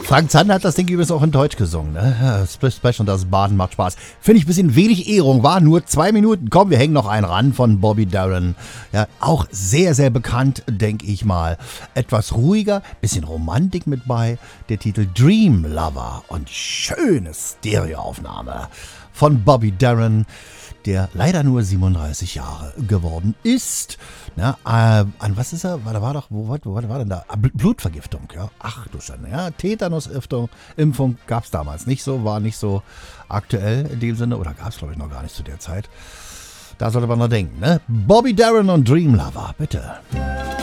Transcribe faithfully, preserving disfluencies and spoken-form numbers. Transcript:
Frank Zander hat das Ding übrigens auch in Deutsch gesungen. Ne? Split Splash und das Baden macht Spaß. Finde ich ein bisschen wenig Ehrung. War nur zwei Minuten. Komm, wir hängen noch einen ran von Bobby Darin. Ja, auch sehr, sehr bekannt, denke ich mal. Etwas ruhiger, bisschen Romantik mit bei. Der Titel Dream Lover. Und schöne Stereoaufnahme von Bobby Darin, der leider nur siebenunddreißig Jahre geworden ist. Na, äh, an was ist er? Da war doch, wo, wo, wo war denn da? Blutvergiftung, ja. Ach du Schande, ja. Tetanusimpfung Impfung gab es damals nicht so, war nicht so aktuell in dem Sinne, oder gab es glaube ich noch gar nicht zu der Zeit. Da sollte man noch denken, ne? Bobby Darin und Dream Lover, bitte.